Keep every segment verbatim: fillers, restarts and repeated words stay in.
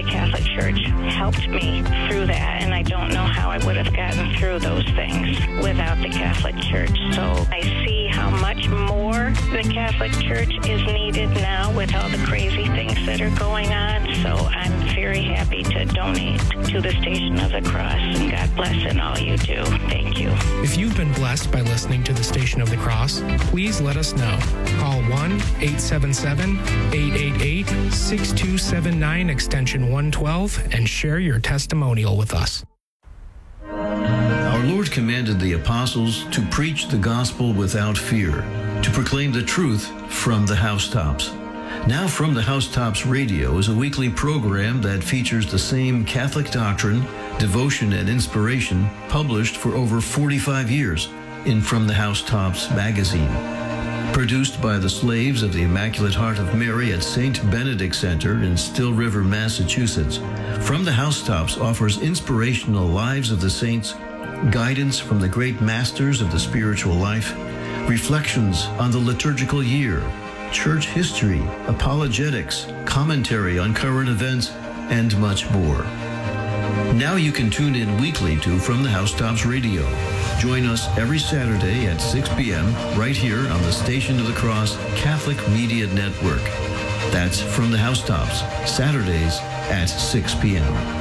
Catholic Church helped me through that, and I don't know how I would have gotten through those things without the Catholic Church. So I see how much more the Catholic Church is needed now with all the crazy things that are going on. So I'm very happy to donate to the Station of the Cross, and God bless in all you do. Thank you. If you've been blessed by listening to the Station of the Cross, please let us know. Call one eight seven seven, eight eight eight, six two seven nine extension one twelve and share your testimonial with us. Our Lord commanded the apostles to preach the gospel without fear, to proclaim the truth from the housetops. Now From the Housetops Radio is a weekly program that features the same Catholic doctrine, devotion, and inspiration published for over forty-five years in From the Housetops magazine. Produced by the slaves of the Immaculate Heart of Mary at Saint Benedict Center in Still River, Massachusetts, From the Housetops offers inspirational lives of the saints, guidance from the great masters of the spiritual life, reflections on the liturgical year, church history, apologetics, commentary on current events, and much more. Now you can tune in weekly to From the Housetops Radio. Join us every Saturday at six p.m. right here on the Station of the Cross Catholic Media Network. That's From the Housetops, Saturdays at six p.m.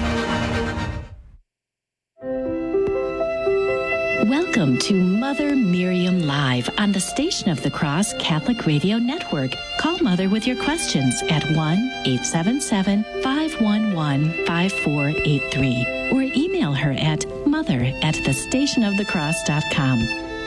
Welcome to Mother Miriam Live on the Station of the Cross Catholic Radio Network. Call Mother with your questions at one eight seven seven, five one one, five four eight three or email her at mother at the station of the cross dot com.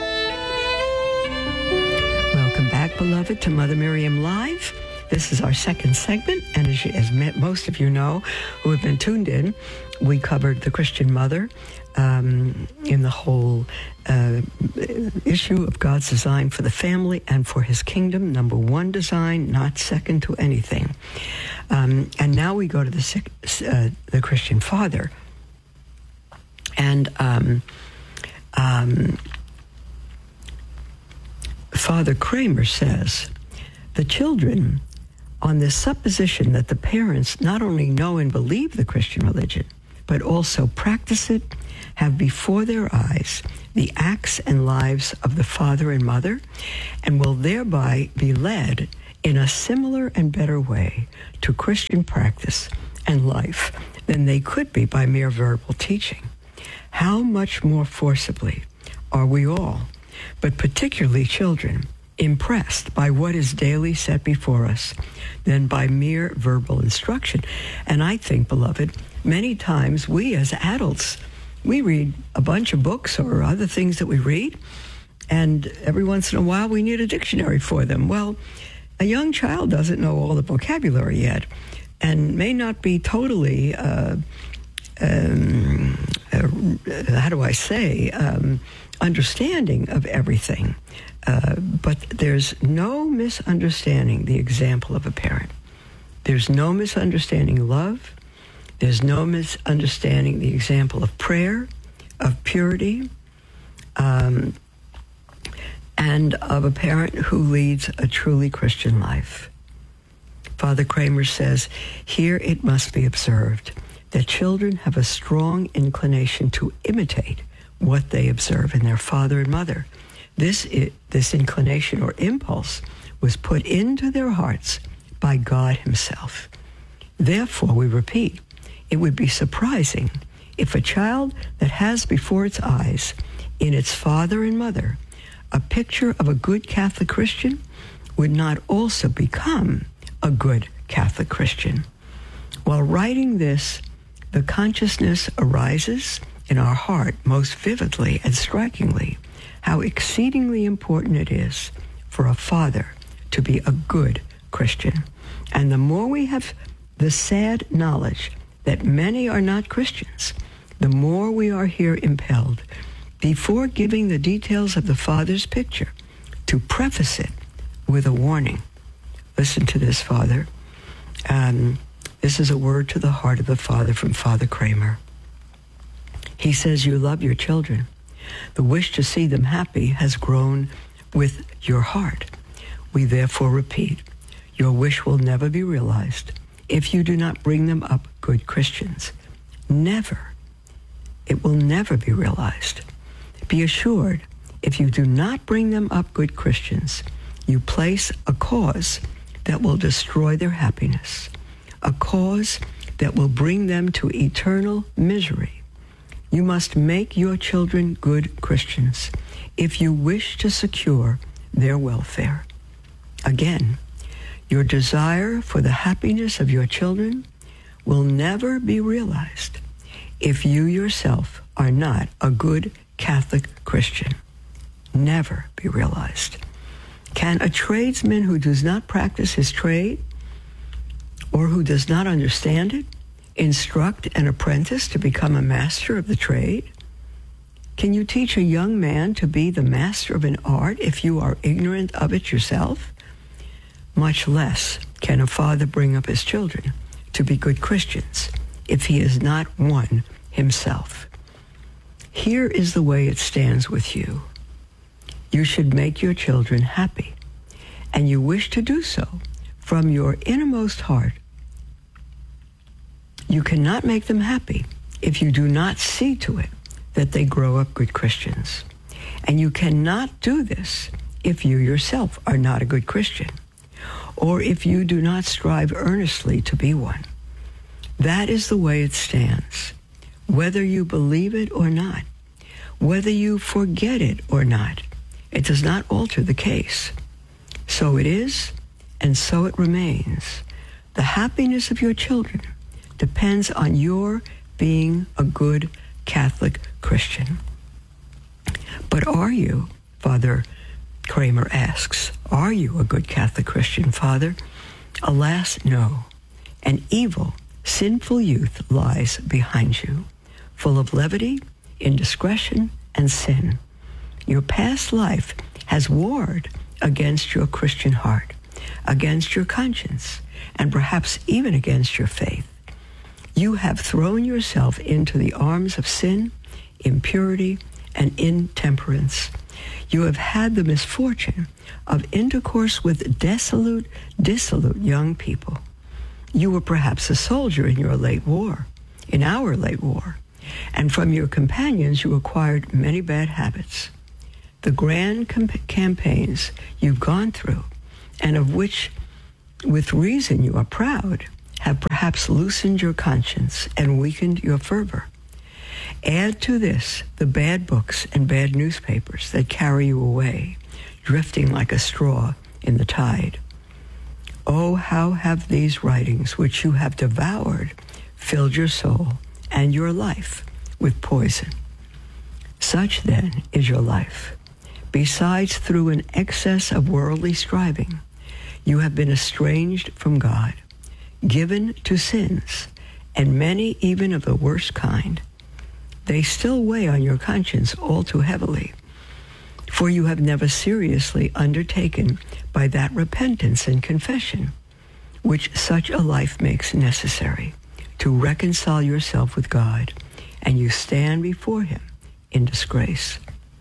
Welcome back, beloved, to Mother Miriam Live. This is our second segment, and as, you, as most of you know who have been tuned in, we covered the Christian mother um, in the whole uh, issue of God's design for the family and for his kingdom. Number one design, not second to anything. Um, and now we go to the, uh, the Christian father. And um, um, Father Kramer says, the children, on the supposition that the parents not only know and believe the Christian religion, but also practice it, have before their eyes the acts and lives of the father and mother, and will thereby be led in a similar and better way to Christian practice and life than they could be by mere verbal teaching. How much more forcibly are we all, but particularly children, impressed by what is daily set before us than by mere verbal instruction? And I think, beloved, many times we as adults, we read a bunch of books or other things that we read, and every once in a while we need a dictionary for them. Well, a young child doesn't know all the vocabulary yet and may not be totally, uh, um, uh, how do I say, um, understanding of everything. Uh, but there's no misunderstanding the example of a parent. There's no misunderstanding love. There's no misunderstanding the example of prayer, of purity, um, and of a parent who leads a truly Christian life. Father Kramer says, here it must be observed that children have a strong inclination to imitate what they observe in their father and mother. This, this inclination or impulse was put into their hearts by God himself. Therefore, we repeat, it would be surprising if a child that has before its eyes in its father and mother a picture of a good Catholic Christian would not also become a good Catholic Christian. While writing this, the consciousness arises in our heart most vividly and strikingly how exceedingly important it is for a father to be a good Christian. And the more we have the sad knowledge that many are not Christians, the more we are here impelled, before giving the details of the Father's picture, to preface it with a warning. Listen to this, Father. Um, this is a word to the heart of the Father from Father Kramer. He says, you love your children. The wish to see them happy has grown with your heart. We therefore repeat, your wish will never be realized if you do not bring them up good Christians. Never. It will never be realized. Be assured, if you do not bring them up good Christians, you place a cause that will destroy their happiness, a cause that will bring them to eternal misery. You must make your children good Christians if you wish to secure their welfare. Again, your desire for the happiness of your children will never be realized if you yourself are not a good Catholic Christian. Never be realized. Can a tradesman who does not practice his trade or who does not understand it instruct an apprentice to become a master of the trade? Can you teach a young man to be the master of an art if you are ignorant of it yourself? Much less can a father bring up his children to be good Christians if he is not one himself. Here is the way it stands with you. You should make your children happy, and you wish to do so from your innermost heart. You cannot make them happy if you do not see to it that they grow up good Christians. And you cannot do this if you yourself are not a good Christian, or if you do not strive earnestly to be one. That is the way it stands, whether you believe it or not, whether you forget it or not. It does not alter the case. So it is, and so it remains. The happiness of your children depends on your being a good Catholic Christian. But are you, Father Kramer asks, are you a good Catholic Christian, Father? Alas, no. An evil, sinful youth lies behind you, full of levity, indiscretion, and sin. Your past life has warred against your Christian heart, against your conscience, and perhaps even against your faith. You have thrown yourself into the arms of sin, impurity, and intemperance. You have had the misfortune of intercourse with desolate, dissolute young people. You were perhaps a soldier in your late war, in our late war, and from your companions you acquired many bad habits. The grand comp- campaigns you've gone through, and of which, with reason, you are proud, have perhaps loosened your conscience and weakened your fervor. Add to this the bad books and bad newspapers that carry you away, drifting like a straw in the tide. Oh, how have these writings, which you have devoured, filled your soul and your life with poison. Such, then, is your life. Besides, through an excess of worldly striving, you have been estranged from God, given to sins, and many even of the worst kind. They still weigh on your conscience all too heavily, for you have never seriously undertaken by that repentance and confession which such a life makes necessary to reconcile yourself with God, and you stand before him in disgrace.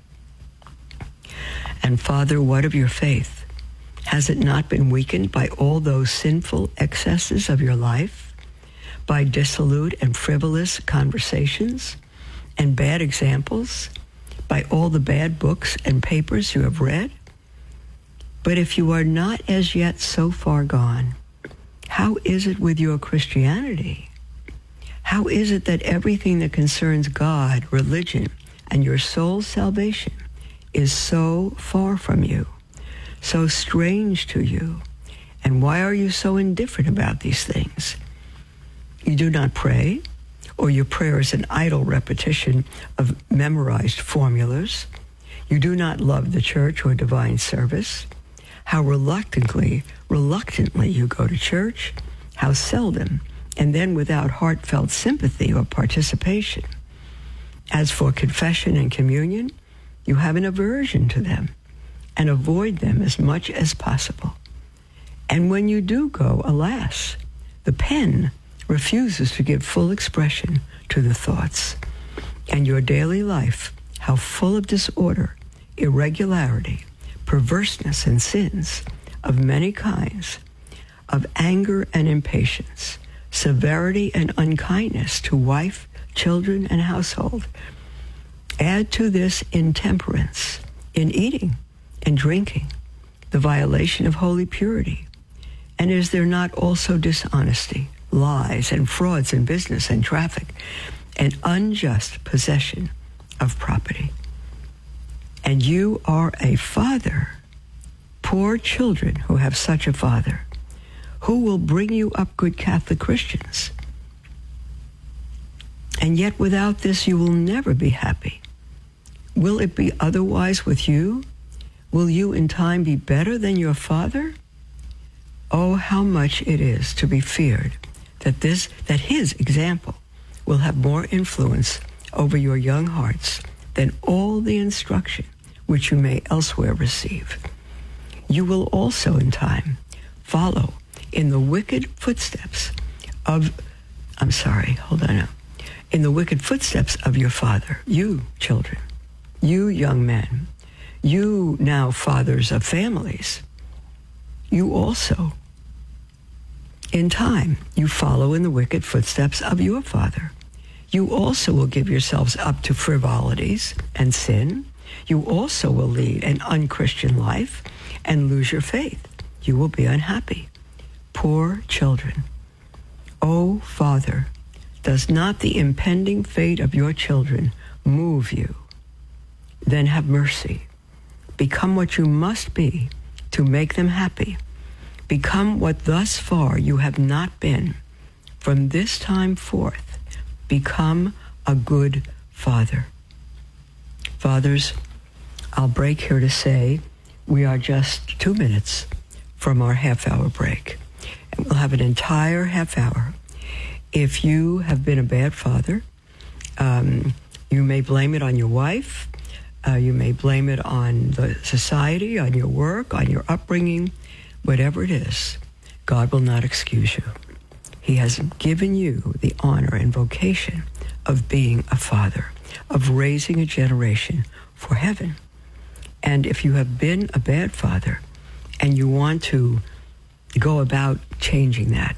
And Father, what of your faith? Has it not been weakened by all those sinful excesses of your life, by dissolute and frivolous conversations and bad examples, by all the bad books and papers you have read? But if you are not as yet so far gone, how is it with your Christianity? How is it that everything that concerns God, religion, and your soul's salvation is so far from you, so strange to you? And why are you so indifferent about these things? You do not pray, or your prayer is an idle repetition of memorized formulas. You do not love the church or divine service. How reluctantly, reluctantly you go to church, how seldom, and then without heartfelt sympathy or participation. As for confession and communion, you have an aversion to them and avoid them as much as possible. And when you do go, alas, the pen refuses to give full expression to the thoughts. And your daily life, how full of disorder, irregularity, perverseness, and sins of many kinds, of anger and impatience, severity and unkindness to wife, children, and household. Add to this intemperance in eating and drinking, the violation of holy purity. And is there not also dishonesty, lies, and frauds in business and traffic, and unjust possession of property? And you are a father, poor children who have such a father, who will bring you up good Catholic Christians. And yet without this you will never be happy. Will it be otherwise with you? Will you in time be better than your father? Oh, how much it is to be feared that this, that his example will have more influence over your young hearts than all the instruction which you may elsewhere receive. You will also in time follow in the wicked footsteps of, I'm sorry, hold on now, in the wicked footsteps of your father, you children, you young men, you now fathers of families, you also, in time, you follow in the wicked footsteps of your father. You also will give yourselves up to frivolities and sin. You also will lead an unchristian life and lose your faith. You will be unhappy. Poor children. Oh, Father, does not the impending fate of your children move you? Then have mercy. Become what you must be to make them happy. Become what thus far you have not been. From this time forth, become a good father. Fathers, I'll break here to say we are just two minutes from our half-hour break. And we'll have an entire half hour. If you have been a bad father, um, you may blame it on your wife. Uh, you may blame it on the society, on your work, on your upbringing. Whatever it is, God will not excuse you. He has given you the honor and vocation of being a father, of raising a generation for heaven. And if you have been a bad father and you want to go about changing that,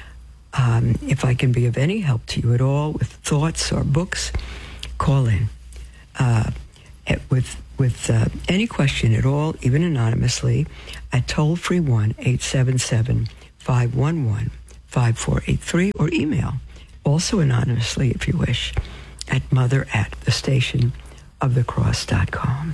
um, if I can be of any help to you at all with thoughts or books, call in. Uh, with with uh, any question at all, even anonymously, at toll-free one eight seven seven, five one one, five four eight three, or email, also anonymously if you wish, at mother at the station of the cross dot com.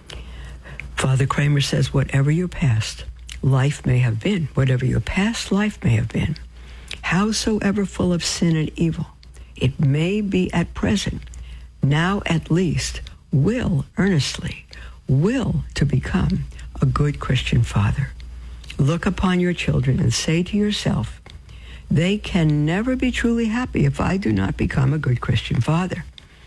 Father Kramer says, whatever your past life may have been, whatever your past life may have been, howsoever full of sin and evil it may be at present, now at least will earnestly, will to become a good Christian father. Look upon your children and say to yourself, they can never be truly happy if I do not become a good Christian father.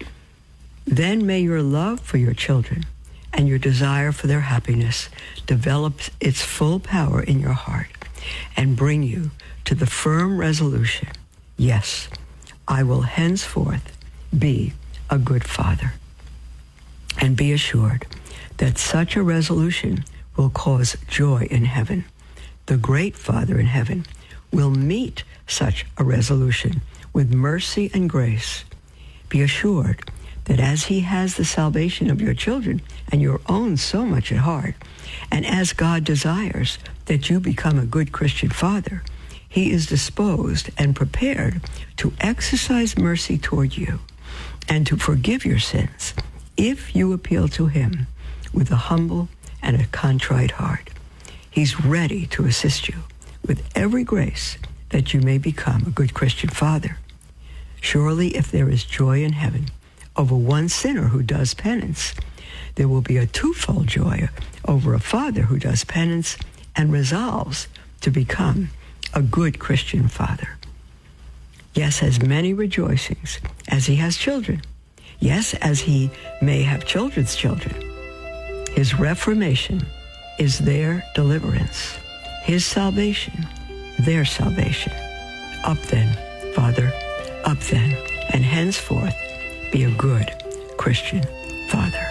Then may your love for your children and your desire for their happiness develop its full power in your heart and bring you to the firm resolution, yes, I will henceforth be a good father. And be assured that such a resolution will cause joy in heaven. The great Father in heaven will meet such a resolution with mercy and grace. Be assured that as he has the salvation of your children and your own so much at heart, and as God desires that you become a good Christian father, he is disposed and prepared to exercise mercy toward you and to forgive your sins if you appeal to him with a humble and a contrite heart. He's ready to assist you with every grace that you may become a good Christian father. Surely if there is joy in heaven over one sinner who does penance, there will be a twofold joy over a father who does penance and resolves to become a good Christian father. Yes, as many rejoicings as he has children. Yes, as he may have children's children. His reformation is their deliverance. His salvation, their salvation. Up then, Father, up then, and henceforth be a good Christian father.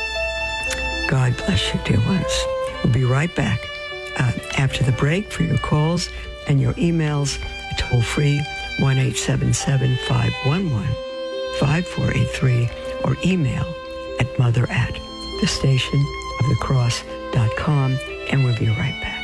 God bless you, dear ones. We'll be right back uh, after the break for your calls and your emails, toll free one eight seven seven, five one one, five four eight three or email at mother at the station of the cross dot com, and we'll be right back.